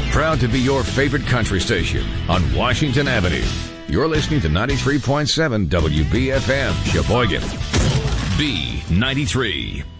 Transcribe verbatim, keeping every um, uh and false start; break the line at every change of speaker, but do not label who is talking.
Proud to be your favorite country station on Washington Avenue. You're listening to ninety-three point seven W B F M, Sheboygan. B ninety-three.